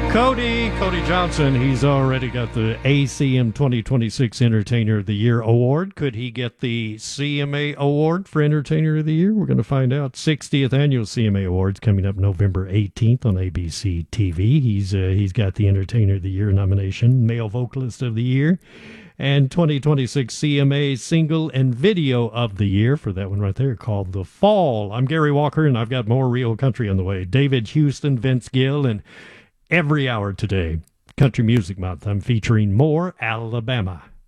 Cody Johnson, he's already got the ACM 2026 Entertainer of the Year award. Could he get the CMA award for Entertainer of the Year? We're going to find out. 60th Annual CMA Awards coming up November 18th on ABC TV. He's got the Entertainer of the Year nomination, Male Vocalist of the Year, and 2026 CMA Single and Video of the Year for that one right there called The Fall. I'm Gary Walker, and I've got more real country on the way. David Houston, Vince Gill, and every hour today, Country Music Month, I'm featuring more Alabama.